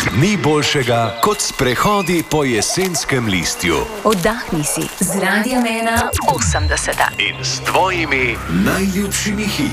Ni boljšega kot sprehodi po jesenskem listju. Oddahni si z Radiem 1 80. In s tvojimi najljubšimi hiti.